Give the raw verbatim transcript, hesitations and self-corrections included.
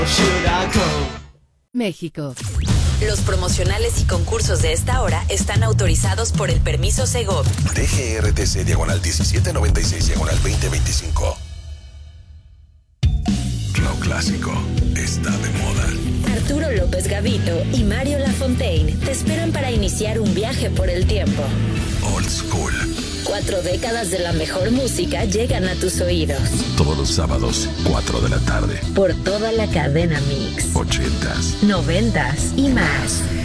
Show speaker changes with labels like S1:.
S1: México.
S2: Los promocionales y concursos de esta hora están autorizados por el permiso Segov.
S3: D G R T C diagonal diecisiete noventa y seis diagonal veinte veinticinco. Lo clásico está de moda.
S2: Arturo López Gavito y Mario Lafontaine te esperan para iniciar un viaje por el tiempo.
S3: Old School.
S2: Cuatro décadas de la mejor música llegan a tus oídos.
S3: Todos los sábados, cuatro de la tarde.
S2: Por toda la cadena Mix.
S3: Ochentas.
S2: Noventas y más.